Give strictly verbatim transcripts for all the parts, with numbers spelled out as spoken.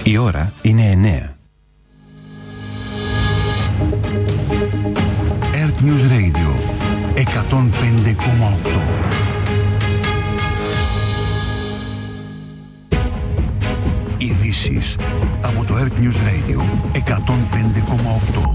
Η ώρα είναι εννέα. Earth News Radio εκατόν πέντε κόμμα οκτώ. Ειδήσεις από το Earth News Radio εκατόν πέντε κόμμα οκτώ.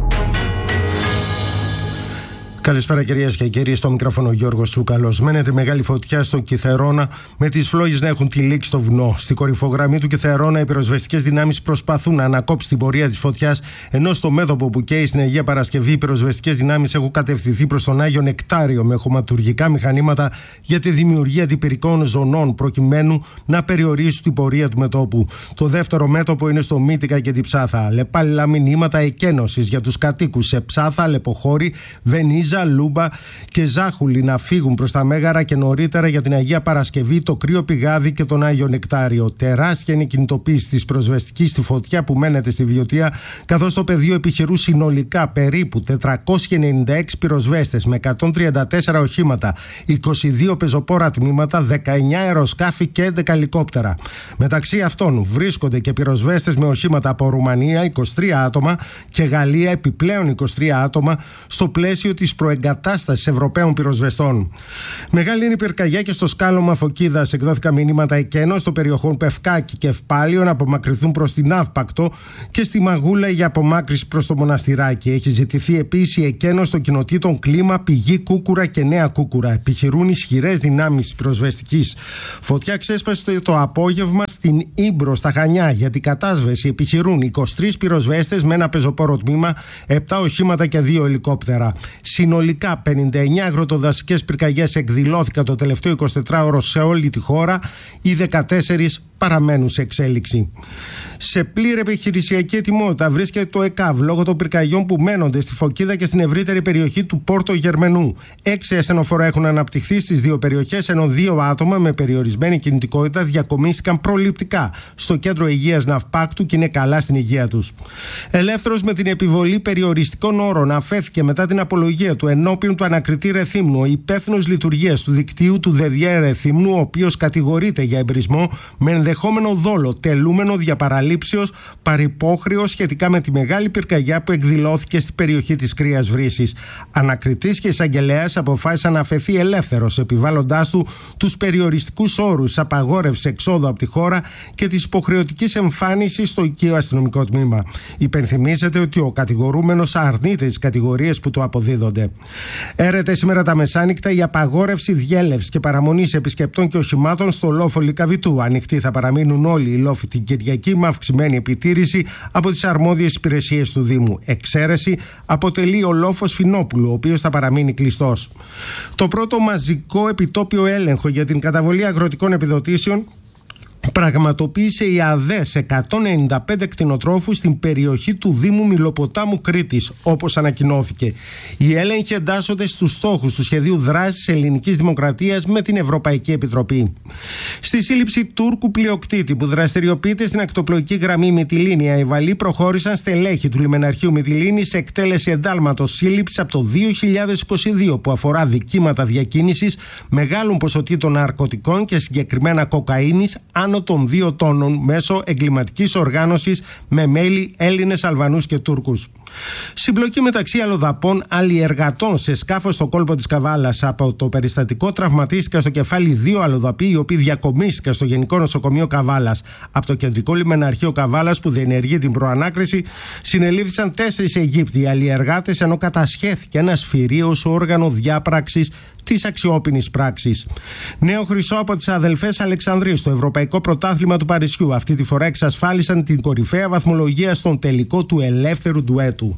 Καλησπέρα κυρίες και κύριοι, στο μικρόφωνο Γιώργος Τσούκαλος. Μένεται μεγάλη φωτιά στο Κιθερώνα, με τις φλόγες να έχουν τυλίξει στο βουνό. Στην κορυφογραμμή του Κιθερώνα, οι πυροσβεστικές δυνάμεις προσπαθούν να ανακόψουν την πορεία της φωτιάς, ενώ στο μέτωπο που καίει στην Αγία Παρασκευή, οι πυροσβεστικές δυνάμεις έχουν κατευθυνθεί προς τον Άγιο Νεκτάριο με χωματουργικά μηχανήματα για τη δημιουργία αντιπυρικών ζωνών, προκειμένου να περιορίσουν την πορεία του μετώπου. Το δεύτερο μέτωπο είναι στο Μύτικα και την Ψάθα. Λεπάλληλα μηνύματα εκένωσης για τους κατοίκους σε Ψάθα, Λεποχώρη, Βενίζα, Λούμπα και Ζάχουλη να φύγουν προς τα Μέγαρα και νωρίτερα για την Αγία Παρασκευή, το Κρύο Πηγάδι και τον Άγιο Νεκτάριο. Τεράστια είναι η κινητοποίηση της προσβεστικής στη φωτιά που μένεται στη Βιωτία, καθώς το πεδίο επιχειρούν συνολικά περίπου τετρακόσιοι ενενήντα έξι πυροσβέστες με εκατόν τριάντα τέσσερα οχήματα, είκοσι δύο πεζοπόρα τμήματα, δεκαεννιά αεροσκάφη και έντεκα ελικόπτερα. Μεταξύ αυτών βρίσκονται και πυροσβέστες με οχήματα από Ρουμανία, είκοσι τρία άτομα, και Γαλλία, επιπλέον είκοσι τρία άτομα, στο πλαίσιο της προεγκατάστασης Ευρωπαίων πυροσβεστών. Μεγάλη είναι η πυρκαγιά και στο σκάλωμα Φωκίδας. Εκδόθηκαν μηνύματα εκένωσης στο περιοχών Πευκάκη και Ευπάλιο να απομακρυνθούν προς την Αύπακτο και στη Μαγούλα για απομάκρυνση προς το Μοναστηράκι. Έχει ζητηθεί επίσης η εκένωση των κοινοτήτων Κλίμα, Πηγή, Κούκουρα και Νέα Κούκουρα. Επιχειρούν ισχυρές δυνάμεις της πυροσβεστικής. Φωτιά ξέσπασε το απόγευμα στην Ήμπρο, στα Χανιά. Για την κατάσβεση επιχειρούν είκοσι τρεις πυροσβέστες με ένα πεζοπόρο τμήμα, επτά οχήματα και δύο ελικόπτερα. Συνολικά πενήντα εννιά αγροτοδασικές πυρκαγιές εκδηλώθηκαν το τελευταίο εικοσιτετράωρο σε όλη τη χώρα, οι δεκατέσσερις παραμένουν σε εξέλιξη. Σε πλήρη επιχειρησιακή ετοιμότητα βρίσκεται το ΕΚΑΒ λόγω των πυρκαγιών που μένονται στη Φωκίδα και στην ευρύτερη περιοχή του Πόρτο Γερμενού. Έξι ασθενοφόρα έχουν αναπτυχθεί στις δύο περιοχές, ενώ δύο άτομα με περιορισμένη κινητικότητα διακομίστηκαν προληπτικά στο κέντρο υγείας Ναυπάκτου και είναι καλά στην υγεία τους. Ελεύθερος με την επιβολή περιοριστικών όρων αφέθηκε μετά την απολογία του ενώπιον του ανακριτή Ρεθύμνου ο υπεύθυνος λειτουργίας του δικτύου του ΔΕΔΙΕ Ρεθύμνου, ο οποίος κατηγορείται για εμπρισμό με ενδεχόμενο δόλο, τελούμενο δια παραλήψεως, παρυπόχρεο σχετικά με τη μεγάλη πυρκαγιά που εκδηλώθηκε στην περιοχή της Κρύας Βρύσης. Ανακριτής και εισαγγελέας αποφάσισαν να αφαιθεί ελεύθερος, επιβάλλοντάς του τους περιοριστικούς όρους απαγόρευση εξόδου από τη χώρα και της υποχρεωτικής εμφάνισης στο οικείο αστυνομικό τμήμα. Υπενθυμίζεται ότι ο κατηγορούμενος αρνείται τις κατηγορίες που του αποδίδονται. Έρεται σήμερα τα μεσάνυχτα η απαγόρευση διέλευσης και παραμονής επισκεπτών και οχημάτων στο λόφο Λυκαβητού. Ανοιχτοί θα παραμείνουν όλοι οι λόφοι την Κυριακή με αυξημένη επιτήρηση από τις αρμόδιες υπηρεσίες του Δήμου. Εξαίρεση αποτελεί ο λόφος Φινόπουλου, ο οποίος θα παραμείνει κλειστός. Το πρώτο μαζικό επιτόπιο έλεγχο για την καταβολή αγροτικών επιδοτήσεων πραγματοποίησε η ΑΔΕ σε εκατόν ενενήντα πέντε κτηνοτρόφους στην περιοχή του Δήμου Μιλοποτάμου Κρήτης, όπως ανακοινώθηκε. Οι έλεγχοι εντάσσονται στους στόχους του σχεδίου δράσης Ελληνικής Δημοκρατίας με την Ευρωπαϊκή Επιτροπή. Στη σύλληψη Τούρκου πλειοκτήτη που δραστηριοποιείται στην ακτοπλοϊκή γραμμή Μυτιλήνη, οι Αϊβαλοί προχώρησαν στελέχη του λιμεναρχείου Μυτιλήνη σε εκτέλεση εντάλματος σύλληψης από το δύο χιλιάδες είκοσι δύο που αφορά δικήματα διακίνησης μεγάλων ποσοτήτων ναρκωτικών και συγκεκριμένα κοκαίνης άνω των δύο τόνων μέσω εγκληματικής οργάνωσης με μέλη Έλληνες, Αλβανούς και Τούρκους. Συμπλοκή μεταξύ αλλοδαπών αλλιεργατών σε σκάφος στο κόλπο της Καβάλας. Από το περιστατικό τραυματίστηκαν στο κεφάλι δύο αλλοδαποί, οι οποίοι διακομίστηκαν στο Γενικό Νοσοκομείο Καβάλας. Από το Κεντρικό Λιμεναρχείο Καβάλας, που διενεργεί την προανάκριση, συνελήφθησαν τέσσερις Αιγύπτιοι αλλιεργάτες, ενώ κατασχέθηκε ένα σφυρί ως όργανο διάπραξης της αξιόπινης πράξης. Νέο χρυσό από τις αδελφές Αλεξανδρίου στο Ευρωπαϊκό Πρωτάθλημα του Παρισιού. Αυτή τη φορά εξασφάλισαν την κορυφαία βαθμολογία στον τελικό του ελεύθερου ντουέτου.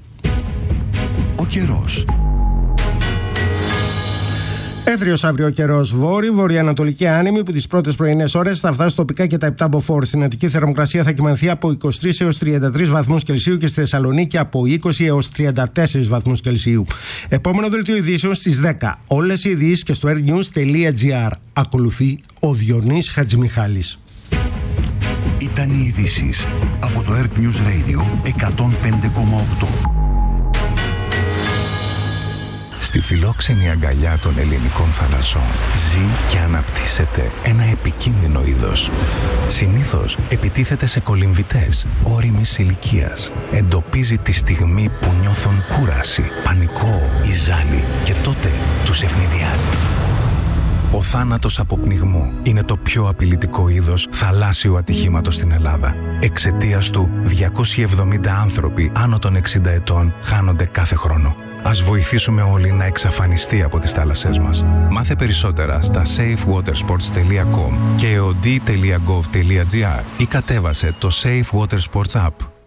Ο καιρός. Έθριος αύριο καιρός. Βόρειο, βορειοανατολική άνεμη που τις πρώτες πρωινές ώρες θα φτάσει τοπικά και τα επτά μποφόρ. Στην Αττική θερμοκρασία θα κυμανθεί από είκοσι τρεις έως τριάντα τρεις βαθμούς Κελσίου και στη Θεσσαλονίκη από είκοσι έως τριάντα τέσσερις βαθμούς Κελσίου. Επόμενο δελτίο ειδήσεων στις δέκα. Όλες οι ειδήσεις και στο airnews τελεία gr. Ακολουθεί ο Διονύς Χατζημιχάλης. Ήταν οι ειδήσεις από το Earth News Radio εκατόν πέντε κόμμα οκτώ. Στη φιλόξενη αγκαλιά των ελληνικών θαλασσών ζει και αναπτύσσεται ένα επικίνδυνο είδος. Συνήθως επιτίθεται σε κολυμβητές ώριμης ηλικίας. Εντοπίζει τη στιγμή που νιώθουν κούραση, πανικό ή ζάλι και τότε τους ευνηδιάζει. Ο θάνατος από πνιγμό είναι το πιο απειλητικό είδος θαλάσσιου ατυχήματος στην Ελλάδα. Εξαιτίας του, διακόσιοι εβδομήντα άνθρωποι άνω των εξήντα ετών χάνονται κάθε χρόνο. Ας βοηθήσουμε όλοι να εξαφανιστεί από τις θάλασσές μας. Μάθε περισσότερα στα safe water sports dot com και o d dot gov dot g r ή κατέβασε το Safe Water Sports App.